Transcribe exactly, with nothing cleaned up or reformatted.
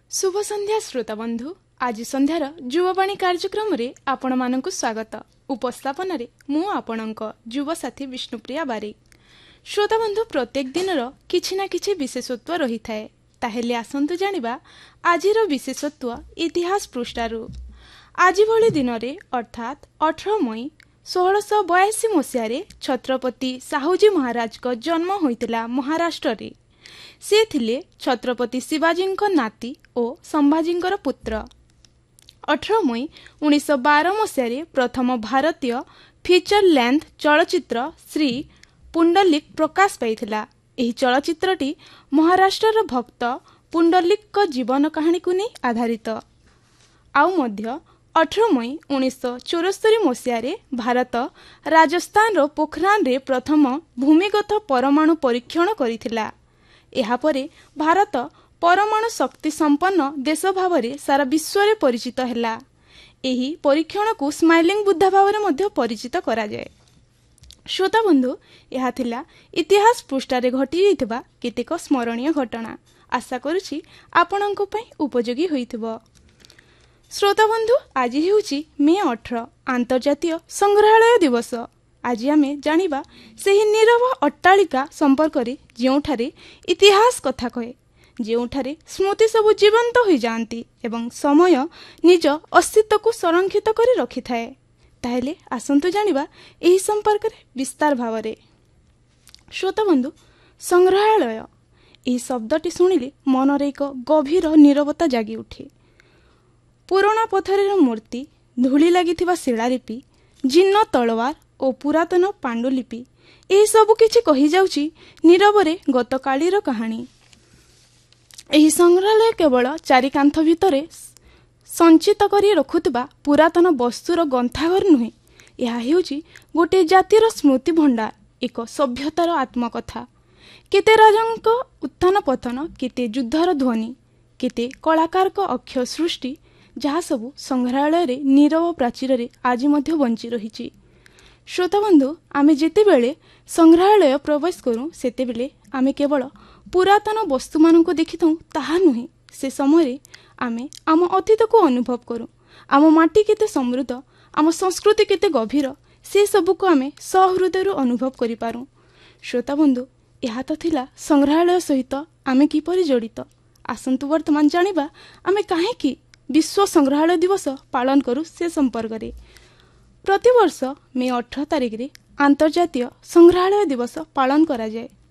शुभ संध्या श्रोता बंधु। आज संध्यार युववाणी कार्यक्रम रे आपण मानकु स्वागत। उपस्थापन रे मु आपणक युव साथी विष्णुप्रिया बारिक। श्रोता बंधु, प्रत्येक दिनर किछि ना किछि विशेषत्व रही थाए। ताहेले आसंतु जानिबा आजिर विशेषत्व इतिहास पृष्ठारु। आज भली दिन रे अर्थात अठारह मई सोलह बयासी मसीह छत्रपति साहूजी महाराज को जन्म होइतिला महाराष्ट्र रे। से थिले छत्रपति शिवाजी नाती और संभाजींकर पुत्र। अठारह मई उन्नीस बारह मसीह प्रथम भारतीय फीचर लेंथ चलचित्र श्री पुंडलिक प्रकाश पाइथिला। एही चलचित्रटी महाराष्ट्र भक्त पुंडलिक को जीवन कहानी को नहीं आधारित। आउ मध्य अठारह मई उन्नीस चौहत्तर मसीह भारत राजस्थान रो पोखरान रे प्रथम भूमिगत परमाणु परीक्षण करिथिला। एहा परे भारत परमाणु शक्ति संपन्न देश भावरे सारा विश्व रे परिचित हैला। एही परीक्षण को स्माइलिंग बुद्धा भावरे मध्य परिचित करा जाए। श्रोता बंधु, यह थिला इतिहास पृष्ठारे घटी जाइथिबा केतेक स्मरणीय घटना। आशा करुछि आपणंको पई उपयोगी होइथिबो। श्रोता बंधु, आज हेउछि मे अठारह अंतर्जातीय संग्रहालय दिवस। आज आमे जानिबा सेही नीरव अट्टालिका संपर्क रे जेउठारे इतिहास कथा कहे, जेउठारे स्मृति सबु जीवंत होई जांती एवं समय निज अस्तित्व को संरक्षित करी रखि थाए। ताहेले आसंतु जानिबा एही संपर्क रे विस्तार भावरे। श्रोता बंधु, संग्रहालय एही शब्दटी सुनिले मन रे एक गभीर नीरवता जागी उठे। पुराना पत्थर मूर्ति, धूली लागिथिबा शिलालिपि, जीर्ण तलवार और पुरातन पांडुलिपि एही सबु किछि कहि जाउछि नीरवरे गतकालीर कहानी। एही संग्रहालय केवल चारि कांथ भितरे संचित करी रखुथिबा पुरातन वस्तुर ग्रंथागार नुहे। यह हेउछि गोटे जातिर स्मृति भंडार, एक सभ्यतार आत्मकथा। केते राजांक उत्थान पतन, केते युद्धर ध्वनि, केते कलाकार अक्षय सृष्टि, जहाँ सबु संग्रहालय रे नीरव प्राचीर रे आज मध्य बंची रहिछि। श्रोता बंधु, आमे जेते बेले संग्रहालय प्रवेश करूं सेते बेले आमे केवल पुरातन वस्तु मानक देखिथौ ताहा नुहे। से समय आमे आम अतीत को अनुभव करूं। आम माटी केते समृद्ध, आम संस्कृति केते गभीर, से सबु को आमे सहृदय अनुभव करि पारू। श्रोता बंधु, यह तो थिला संग्रहालय सहित आमे किपरि जड़ित। आसंतु वर्तमान जानिबा आमे काहेकि विश्व संग्रहालय दिवस पालन करू से संपर्क रे। प्रतिवर्ष मे अठारह तारिख रे अंतर्जातीय संग्रहालय दिवस पालन करा जाए।